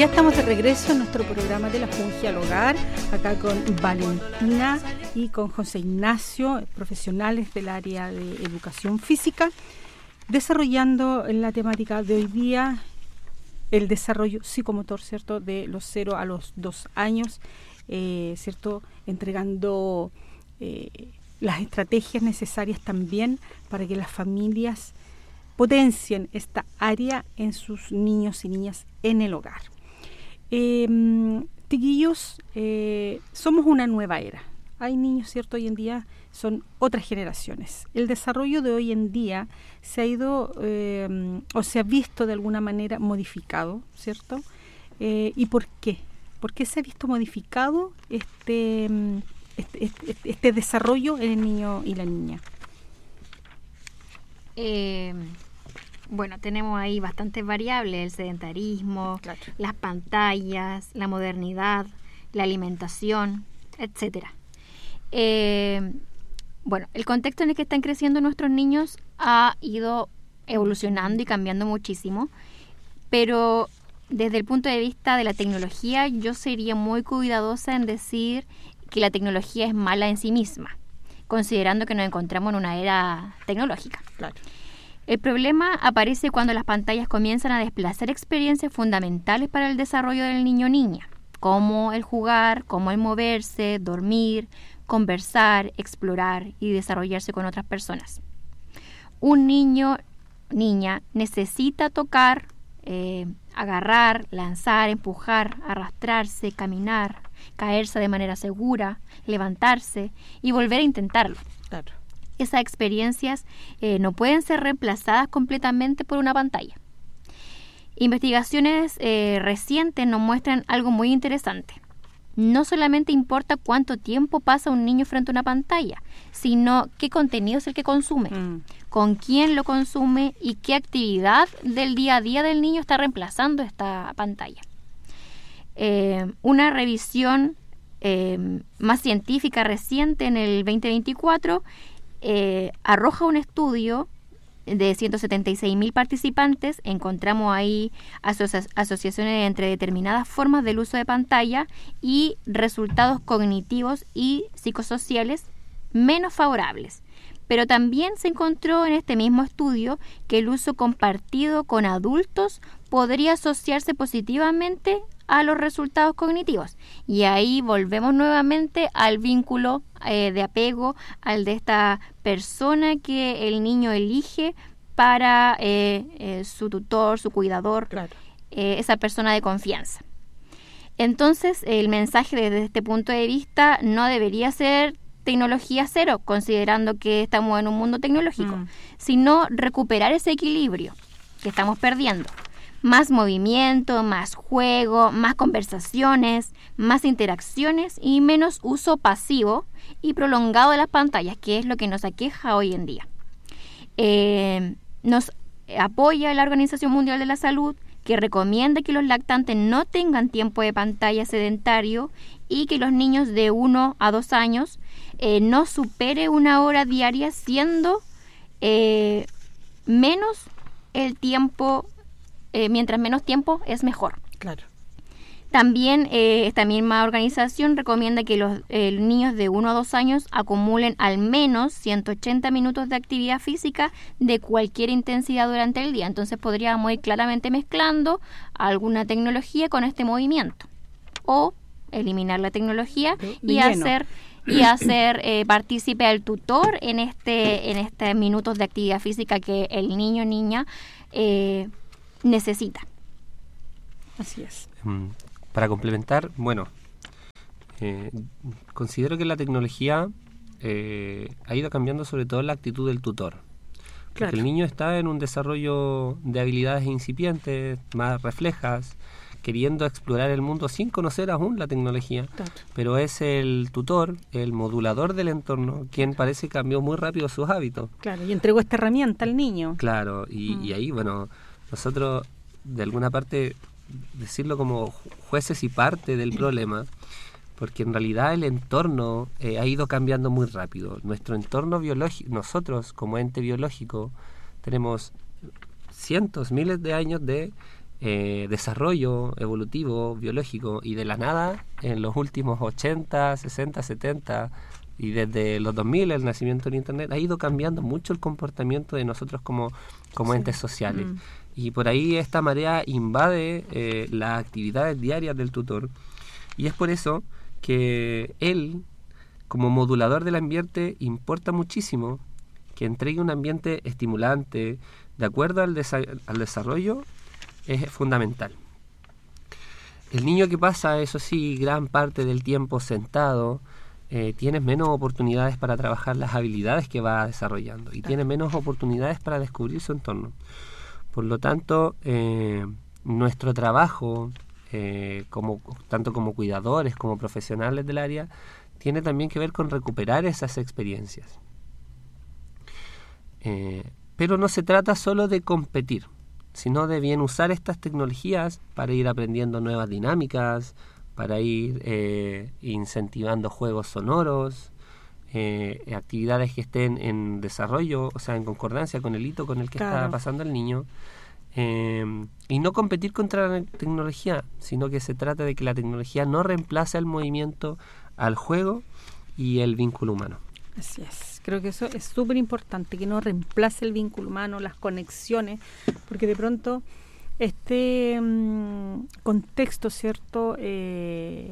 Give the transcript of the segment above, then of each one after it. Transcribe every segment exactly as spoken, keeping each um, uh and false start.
Ya estamos de regreso en nuestro programa de la Fungi al Hogar, acá con Valentina y con José Ignacio, profesionales del área de educación física, desarrollando la temática de hoy día, el desarrollo psicomotor, ¿cierto?, de los cero a los dos años, eh, ¿cierto?, entregando eh, las estrategias necesarias también para que las familias potencien esta área en sus niños y niñas en el hogar. Eh, chiquillos, eh, somos una nueva era. Hay niños, ¿cierto? Hoy en día son otras generaciones. El desarrollo de hoy en día se ha ido eh, o se ha visto de alguna manera modificado, ¿cierto? Eh, ¿Y por qué? ¿Por qué se ha visto modificado este, este, este, este desarrollo en el niño y la niña? Eh, bueno, tenemos ahí bastantes variables: el sedentarismo, claro, las pantallas, la modernidad, la alimentación, etcétera. Eh, bueno, el contexto en el que están creciendo nuestros niños ha ido evolucionando y cambiando muchísimo, pero desde el punto de vista de la tecnología, yo sería muy cuidadosa en decir que la tecnología es mala en sí misma, considerando que nos encontramos en una era tecnológica. Claro. El problema aparece cuando las pantallas comienzan a desplazar experiencias fundamentales para el desarrollo del niño o niña, como el jugar, como el moverse, dormir, conversar, explorar y desarrollarse con otras personas. Un niño, niña, necesita tocar, eh, agarrar, lanzar, empujar, arrastrarse, caminar, caerse de manera segura, levantarse y volver a intentarlo. Claro. Esas experiencias eh, no pueden ser reemplazadas completamente por una pantalla. Investigaciones eh, recientes nos muestran algo muy interesante. No solamente importa cuánto tiempo pasa un niño frente a una pantalla, sino qué contenido es el que consume, mm. con quién lo consume y qué actividad del día a día del niño está reemplazando esta pantalla. Eh, una revisión eh, más científica reciente en el veinte veinticuatro eh, arroja un estudio de ciento setenta y seis mil participantes. Encontramos ahí asocia- asociaciones entre determinadas formas del uso de pantalla y resultados cognitivos y psicosociales menos favorables. Pero también se encontró en este mismo estudio que el uso compartido con adultos podría asociarse positivamente a los resultados cognitivos. Y ahí volvemos nuevamente al vínculo eh, de apego, al de esta persona que el niño elige para eh, eh, su tutor, su cuidador, claro. eh, esa persona de confianza. Entonces, el mensaje desde este punto de vista no debería ser tecnología cero, considerando que estamos en un mundo tecnológico, mm. sino recuperar ese equilibrio que estamos perdiendo. Más movimiento, más juego, más conversaciones, más interacciones y menos uso pasivo y prolongado de las pantallas, que es lo que nos aqueja hoy en día. Eh, nos apoya la Organización Mundial de la Salud, que recomienda que los lactantes no tengan tiempo de pantalla sedentario y que los niños de uno a dos años eh, no supere una hora diaria, siendo eh, menos el tiempo, eh, mientras menos tiempo es mejor. Claro. También eh, esta misma organización recomienda que los eh, niños de uno a dos años acumulen al menos ciento ochenta minutos de actividad física de cualquier intensidad durante el día. Entonces podríamos ir claramente mezclando alguna tecnología con este movimiento. O eliminar la tecnología de, de y lleno. hacer y hacer eh, partícipe al tutor en este en estos minutos de actividad física que el niño o niña eh, necesita. Así es. Mm. Para complementar, bueno, eh, considero que la tecnología eh, ha ido cambiando sobre todo la actitud del tutor. Porque claro. el niño está en un desarrollo de habilidades incipientes, más reflejas, queriendo explorar el mundo sin conocer aún la tecnología. Claro. Pero es el tutor, el modulador del entorno, quien parece que cambió muy rápido sus hábitos. Claro, y entregó esta herramienta al niño. Claro, y, mm. y ahí, bueno, nosotros de alguna parte decirlo como jueces y parte del problema, porque en realidad el entorno eh, ha ido cambiando muy rápido. Nuestro entorno biológico, nosotros como ente biológico tenemos cientos, miles de años de eh, desarrollo evolutivo, biológico, y de la nada, en los últimos ochenta, sesenta, setenta, y desde los dos mil, el nacimiento del Internet, ha ido cambiando mucho el comportamiento de nosotros como, como sí. entes sociales. Mm. Y por ahí esta marea invade eh, las actividades diarias del tutor, y es por eso que él, como modulador del ambiente, importa muchísimo que entregue un ambiente estimulante, de acuerdo al, desa- al desarrollo, es fundamental. El niño que pasa, eso sí, gran parte del tiempo sentado, eh, tiene menos oportunidades para trabajar las habilidades que va desarrollando, y tiene menos oportunidades para descubrir su entorno. Por lo tanto, eh, nuestro trabajo, eh, como, tanto como cuidadores como profesionales del área, tiene también que ver con recuperar esas experiencias. Eh, pero no se trata solo de competir, sino de bien usar estas tecnologías para ir aprendiendo nuevas dinámicas, para ir eh, incentivando juegos sonoros, eh, actividades que estén en desarrollo, o sea, en concordancia con el hito con el que claro. está pasando el niño. Eh, y no competir contra la tecnología, sino que se trata de que la tecnología no reemplace el movimiento, al juego y el vínculo humano. Así es, creo que eso es súper importante, que no reemplace el vínculo humano, las conexiones, porque de pronto este mmm, contexto, ¿cierto?, eh,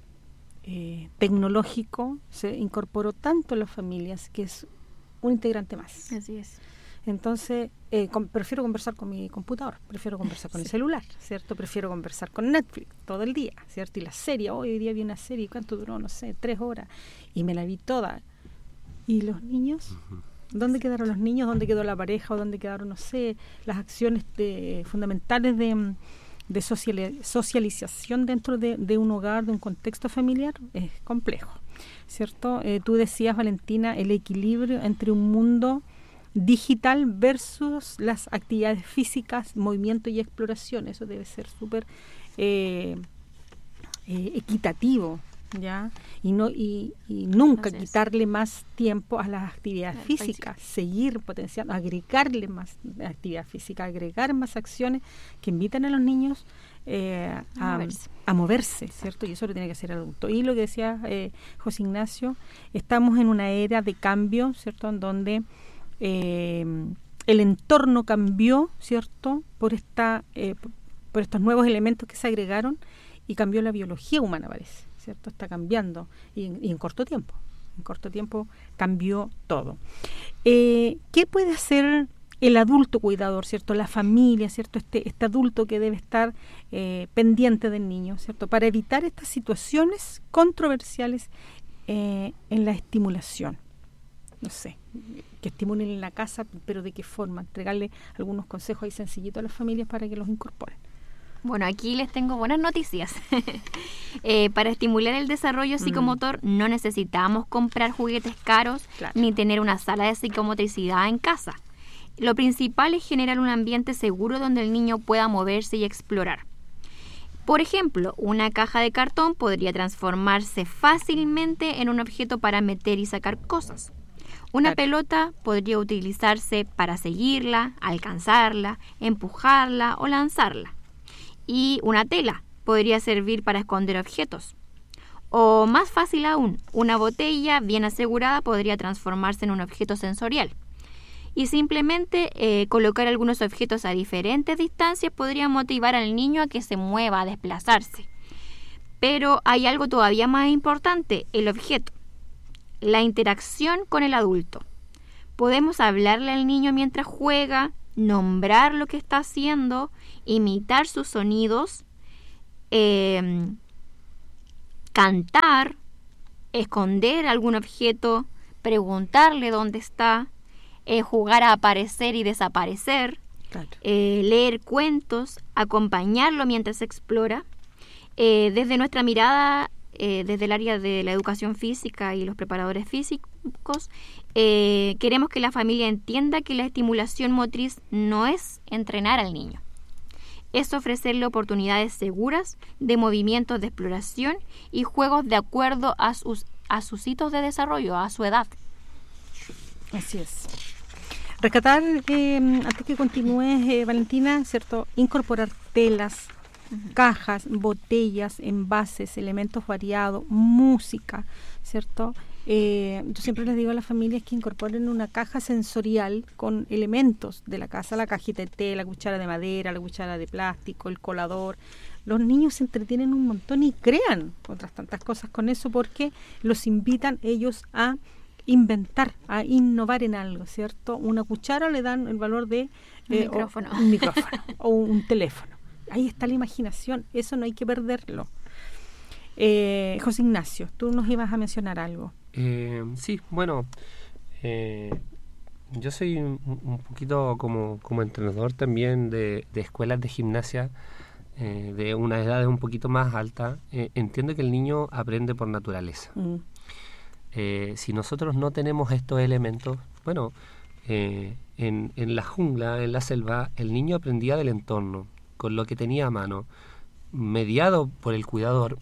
eh, tecnológico se incorporó tanto en las familias que es un integrante más. Así es. Entonces, eh, con, prefiero conversar con mi computador, prefiero conversar con sí. el celular, ¿cierto? Prefiero conversar con Netflix todo el día, ¿cierto? Y la serie, oh, hoy día vi una serie, ¿cuánto duró? No sé, tres horas, y me la vi toda. ¿Y los niños? ¿Dónde quedaron los niños? ¿Dónde quedó la pareja? ¿O dónde quedaron, no sé, las acciones de, fundamentales de, de social, socialización dentro de, de un hogar, de un contexto familiar? Es complejo, ¿cierto? Eh, tú decías, Valentina, el equilibrio entre un mundo digital versus las actividades físicas, movimiento y exploración. Eso debe ser súper eh, eh, equitativo, ¿ya? Y no y, y nunca Entonces, quitarle más tiempo a las actividades la físicas, física. seguir potenciando, agregarle más actividad física, agregar más acciones que inviten a los niños eh, a, a moverse, a moverse ¿cierto? Y eso lo tiene que hacer el adulto. Y lo que decía eh, José Ignacio, estamos en una era de cambio, ¿cierto?, en donde Eh, el entorno cambió, ¿cierto?, por esta eh, por estos nuevos elementos que se agregaron, y cambió la biología humana, parece, ¿cierto? Está cambiando, y, y en corto tiempo, en corto tiempo cambió todo. Eh, ¿Qué puede hacer el adulto cuidador, ¿cierto?, la familia, ¿cierto?, este, este adulto que debe estar eh, pendiente del niño, ¿cierto?, para evitar estas situaciones controversiales eh, en la estimulación? No sé, que estimulen en la casa, pero ¿de qué forma? Entregarle algunos consejos ahí sencillitos a las familias para que los incorporen. Bueno, aquí les tengo buenas noticias. eh, para estimular el desarrollo psicomotor mm. no necesitamos comprar juguetes caros, claro. ni tener una sala de psicomotricidad en casa. Lo principal es generar un ambiente seguro donde el niño pueda moverse y explorar. Por ejemplo, una caja de cartón podría transformarse fácilmente en un objeto para meter y sacar cosas. Una claro. pelota podría utilizarse para seguirla, alcanzarla, empujarla o lanzarla. Y una tela podría servir para esconder objetos. O más fácil aún, una botella bien asegurada podría transformarse en un objeto sensorial. Y simplemente eh, colocar algunos objetos a diferentes distancias podría motivar al niño a que se mueva, a desplazarse. Pero hay algo todavía más importante, el objeto. La interacción con el adulto. Podemos hablarle al niño mientras juega, nombrar lo que está haciendo, imitar sus sonidos, eh, cantar, esconder algún objeto, preguntarle dónde está, eh, jugar a aparecer y desaparecer, claro. eh, leer cuentos, acompañarlo mientras explora. Eh, desde nuestra mirada, Eh, desde el área de la educación física y los preparadores físicos, eh, queremos que la familia entienda que la estimulación motriz no es entrenar al niño, es ofrecerle oportunidades seguras de movimientos de exploración y juegos de acuerdo a sus, a sus hitos de desarrollo, a su edad. Así es. Rescatar, eh, antes que continúes, eh, Valentina, ¿cierto? Incorporar telas, uh-huh. cajas, botellas, envases, elementos variados, música, ¿cierto? Eh, yo siempre les digo a las familias que incorporen una caja sensorial con elementos de la casa, la cajita de té, la cuchara de madera, la cuchara de plástico, el colador. Los niños se entretienen un montón y crean otras tantas cosas con eso porque los invitan ellos a inventar, a innovar en algo, ¿cierto? Una cuchara le dan el valor de un eh, micrófono, o, un micrófono o un teléfono. Ahí está la imaginación, eso no hay que perderlo. Eh, José Ignacio, tú nos ibas a mencionar algo. Eh, sí, bueno, eh, yo soy un, un poquito como, como entrenador también de, de escuelas de gimnasia eh, de una edad un poquito más alta. Eh, entiendo que el niño aprende por naturaleza. Mm. Eh, si nosotros no tenemos estos elementos, bueno, eh, en, en la jungla, en la selva, el niño aprendía del entorno, con lo que tenía a mano, mediado por el cuidador.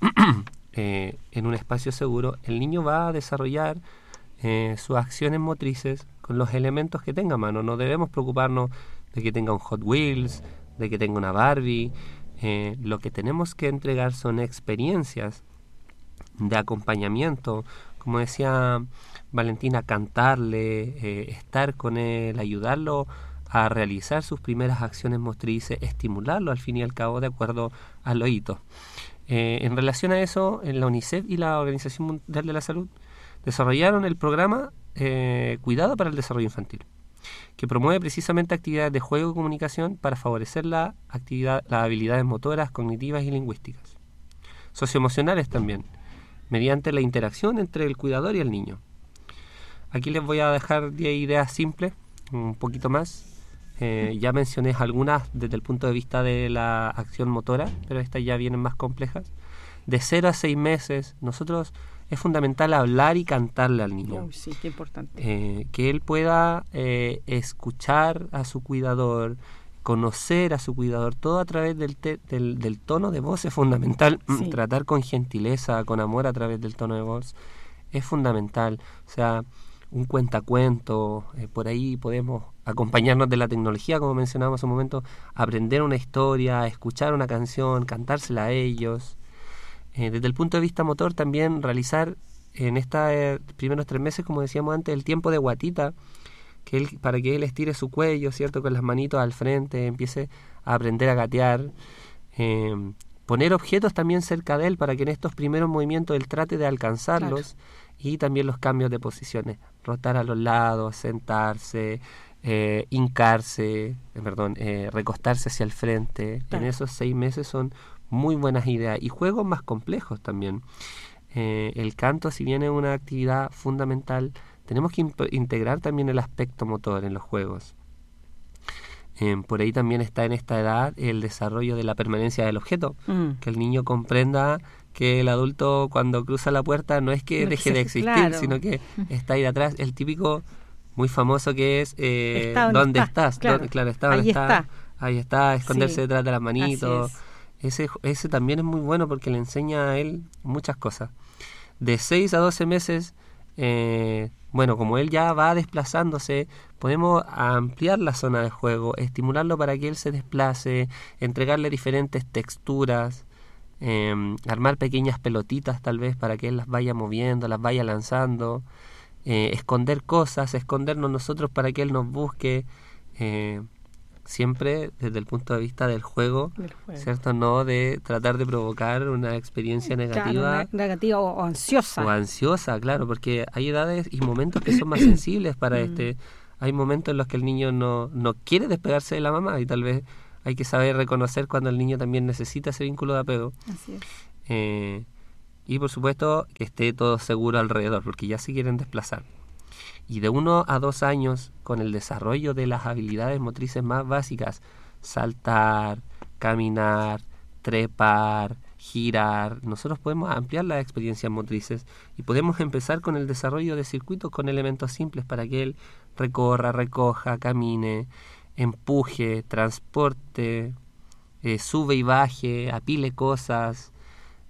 Eh, en un espacio seguro, el niño va a desarrollar eh, sus acciones motrices con los elementos que tenga a mano. No debemos preocuparnos de que tenga un Hot Wheels, de que tenga una Barbie. Eh, lo que tenemos que entregar son experiencias de acompañamiento, como decía Valentina, cantarle, eh, estar con él, ayudarlo a realizar sus primeras acciones motrices, estimularlo al fin y al cabo de acuerdo al oído. Eh, en relación a eso, en la UNICEF y la Organización Mundial de la Salud desarrollaron el programa eh, Cuidado para el Desarrollo Infantil, que promueve precisamente actividades de juego y comunicación para favorecer la actividad, las habilidades motoras, cognitivas y lingüísticas. Socioemocionales también, mediante la interacción entre el cuidador y el niño. Aquí les voy a dejar diez ideas simples, un poquito más. Eh, ya mencioné algunas desde el punto de vista de la acción motora, pero estas ya vienen más complejas. De cero a seis meses, nosotros es fundamental hablar y cantarle al niño. Oh, sí, qué importante. Eh, que él pueda eh, escuchar a su cuidador, conocer a su cuidador, todo a través del, te, del, del tono de voz es fundamental. Sí. Tratar con gentileza, con amor a través del tono de voz es fundamental. O sea, un cuentacuento, eh, por ahí podemos acompañarnos de la tecnología, como mencionábamos hace un momento, aprender una historia, escuchar una canción, cantársela a ellos. Eh, desde el punto de vista motor también realizar en estos eh, primeros tres meses, como decíamos antes, el tiempo de guatita, que él, para que él estire su cuello, ¿cierto? Con las manitos al frente, empiece a aprender a gatear. Eh, poner objetos también cerca de él para que en estos primeros movimientos él trate de alcanzarlos. Claro. Y también los cambios de posiciones, rotar a los lados, sentarse, eh, hincarse, eh, perdón, eh, recostarse hacia el frente. Claro. En esos seis meses son muy buenas ideas. Y juegos más complejos también. Eh, el canto, si bien es una actividad fundamental, tenemos que imp- integrar también el aspecto motor en los juegos. Eh, por ahí también está en esta edad el desarrollo de la permanencia del objeto, mm. que el niño comprenda que el adulto cuando cruza la puerta no es que no deje de existir, claro. sino que está ahí de atrás. El típico muy famoso que es eh, ¿dónde está? estás? Claro, ¿Dónde, claro está, ahí está, está. Ahí está, esconderse sí. detrás de las manitos. Es. Ese, ese también es muy bueno porque le enseña a él muchas cosas. De seis a doce meses, eh, bueno, como él ya va desplazándose, podemos ampliar la zona de juego, estimularlo para que él se desplace, entregarle diferentes texturas, eh, armar pequeñas pelotitas tal vez para que él las vaya moviendo, las vaya lanzando, eh, esconder cosas, escondernos nosotros para que él nos busque, eh, siempre desde el punto de vista del juego, juego, ¿cierto? No de tratar de provocar una experiencia negativa. Claro, negativa o, o ansiosa. O ansiosa, claro, porque hay edades y momentos que son más sensibles para este. Hay momentos en los que el niño no, no quiere despegarse de la mamá y tal vez hay que saber reconocer cuando el niño también necesita ese vínculo de apego. Así es. Eh, y por supuesto que esté todo seguro alrededor, porque ya se quieren desplazar. Y de uno a dos años, con el desarrollo de las habilidades motrices más básicas, saltar, caminar, trepar, girar, nosotros podemos ampliar las experiencias motrices y podemos empezar con el desarrollo de circuitos con elementos simples para que él recorra, recoja, camine, empuje, transporte, eh, sube y baje, apile cosas,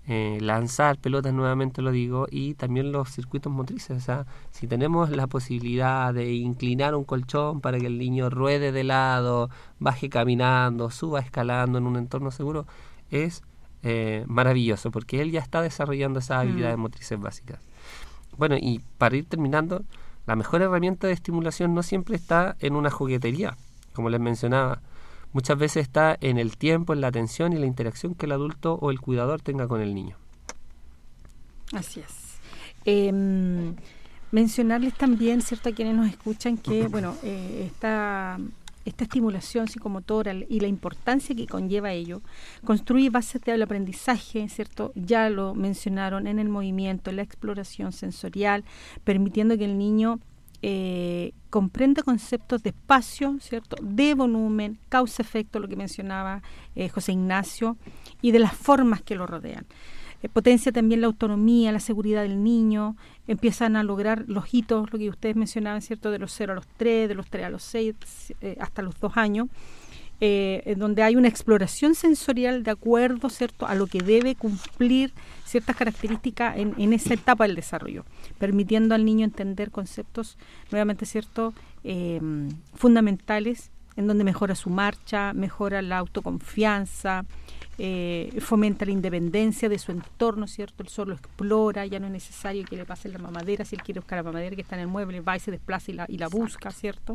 eh, lanzar pelotas, nuevamente lo digo, y también los circuitos motrices. O sea, si tenemos la posibilidad de inclinar un colchón para que el niño ruede de lado, baje caminando, suba escalando en un entorno seguro, es eh, maravilloso, porque él ya está desarrollando esas habilidades mm. motrices básicas. Bueno, y para ir terminando, la mejor herramienta de estimulación no siempre está en una juguetería, como les mencionaba. Muchas veces está en el tiempo, en la atención y la interacción que el adulto o el cuidador tenga con el niño. Así es. Eh, mencionarles también, ¿cierto?, a quienes nos escuchan que, bueno, eh, esta, esta estimulación psicomotora y la importancia que conlleva ello, construye bases del aprendizaje, ¿cierto? Ya lo mencionaron, en el movimiento, en la exploración sensorial, permitiendo que el niño Eh, comprende conceptos de espacio, ¿cierto?, de volumen, causa-efecto, lo que mencionaba eh, José Ignacio, y de las formas que lo rodean. Eh, potencia también la autonomía, la seguridad del niño, empiezan a lograr los hitos, lo que ustedes mencionaban, ¿cierto?, de los cero a los tres, de los tres a los seis, eh, hasta los dos años, eh, en donde hay una exploración sensorial de acuerdo, ¿cierto?, a lo que debe cumplir ciertas características en, en esa etapa del desarrollo, permitiendo al niño entender conceptos, nuevamente, ¿cierto?, eh, fundamentales, en donde mejora su marcha, mejora la autoconfianza, eh, fomenta la independencia de su entorno, ¿cierto? Él solo explora, ya no es necesario que le pasen la mamadera, si él quiere buscar la mamadera que está en el mueble, va y se desplaza y la, y la busca, ¿cierto?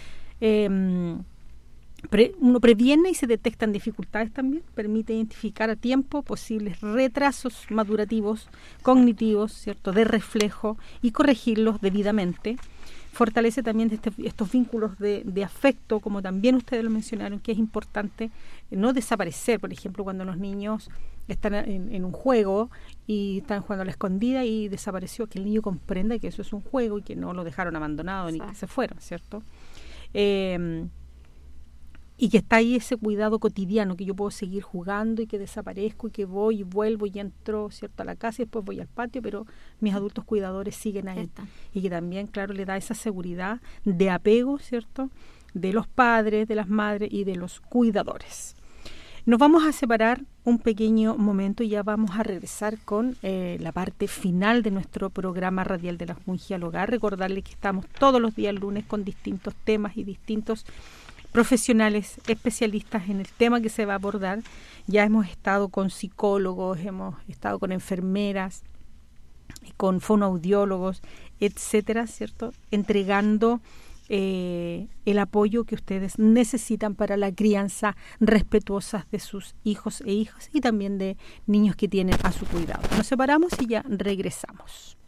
Eh, Pre, uno previene y se detectan dificultades también, permite identificar a tiempo posibles retrasos madurativos, cognitivos, ¿cierto?, de reflejo, y corregirlos debidamente. Fortalece también este, estos vínculos de, de afecto, como también ustedes lo mencionaron, que es importante no desaparecer. Por ejemplo, cuando los niños están en, en un juego y están jugando a la escondida y desapareció, que el niño comprenda que eso es un juego y que no lo dejaron abandonado ni que se fueron, ¿cierto? Eh, y que está ahí ese cuidado cotidiano, que yo puedo seguir jugando y que desaparezco y que voy y vuelvo y entro, ¿cierto?, a la casa y después voy al patio, pero mis adultos cuidadores siguen ahí. Está. Y que también, claro, le da esa seguridad de apego, ¿cierto?, de los padres, de las madres y de los cuidadores. Nos vamos a separar un pequeño momento y ya vamos a regresar con eh, la parte final de nuestro programa radial de la Junjia al Hogar. Recordarles que estamos todos los días lunes con distintos temas y distintos profesionales especialistas en el tema que se va a abordar. Ya hemos estado con psicólogos, hemos estado con enfermeras, con fonoaudiólogos, etcétera, ¿cierto?, entregando eh, el apoyo que ustedes necesitan para la crianza respetuosa de sus hijos e hijas y también de niños que tienen a su cuidado. Nos separamos y ya regresamos.